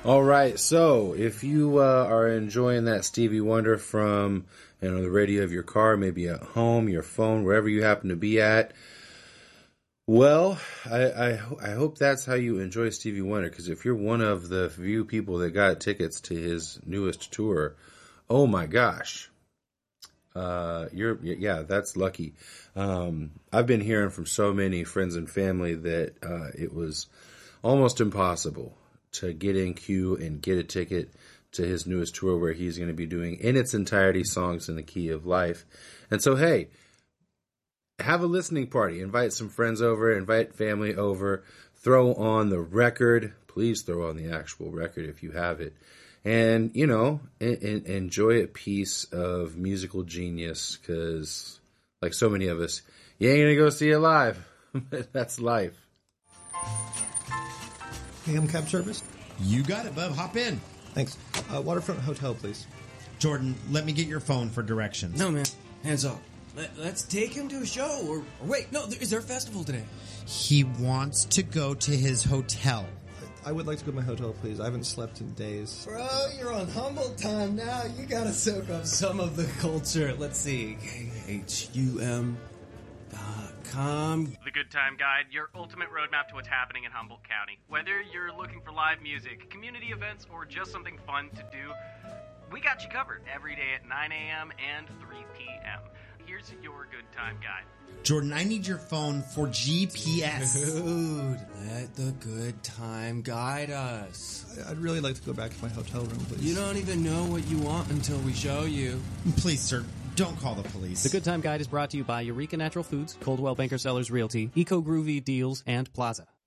All right, so if you are enjoying that Stevie Wonder from the radio of your car, maybe at home, your phone, wherever you happen to be at, well, I hope that's how you enjoy Stevie Wonder, because if you're one of the few people that got tickets to his newest tour, oh my gosh, that's lucky. I've been hearing from so many friends and family that it was almost impossible to get in queue and get a ticket to his newest tour, where he's going to be doing in its entirety songs in the key of life. And so, hey, have a listening party. Invite some friends over, invite family over, throw on the record. Please throw on the actual record if you have it. And, enjoy a piece of musical genius, because, like so many of us, you ain't going to go see it live. That's life. AM cab service? You got it, bub. Hop in. Thanks. Waterfront Hotel, please. Jordan, let me get your phone for directions. No, man. Hands off. Let's take him to a show. Or wait, no, is there a festival today? He wants to go to his hotel. I would like to go to my hotel, please. I haven't slept in days. Bro, you're on Humble time now. You gotta soak up some of the culture. Let's see. HUM.com. The Good Time Guide, your ultimate roadmap to what's happening in Humboldt County. Whether you're looking for live music, community events, or just something fun to do, we got you covered every day at 9 a.m. and 3 p.m. Here's your Good Time Guide. Jordan, I need your phone for GPS. Dude, let the Good Time guide us. I'd really like to go back to my hotel room, please. You don't even know what you want until we show you. Please, sir, don't call the police. The Good Time Guide is brought to you by Eureka Natural Foods, Coldwell Banker Sellers Realty, Eco Groovy Deals, and Plaza.